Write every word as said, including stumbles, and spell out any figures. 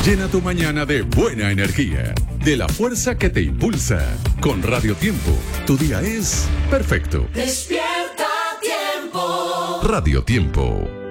Llena tu mañana de buena energía, de la fuerza que te impulsa. Con Radio Tiempo, tu día es perfecto. Despierta Tiempo. Radio Tiempo.